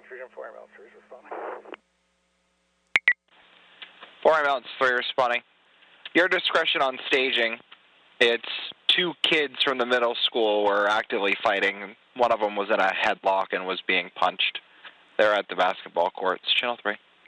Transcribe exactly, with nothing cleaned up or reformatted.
Freedom four ambulance three responding. four ambulance three responding. Your discretion on staging. It's two kids from the middle school were actively fighting. One of them was in a headlock and was being punched. They're at the basketball courts. Channel three.